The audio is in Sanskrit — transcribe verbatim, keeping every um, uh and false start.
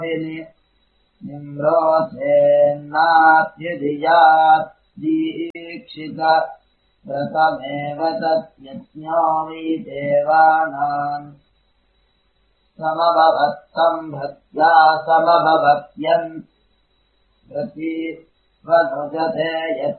निम्रोधेन्नाभ्युधियात् दीक्षित व्रतमेव तद्यज्ञो वै देवानाम् समभवत्तम् भक्त्या समभवत्यन् प्रति वनुजते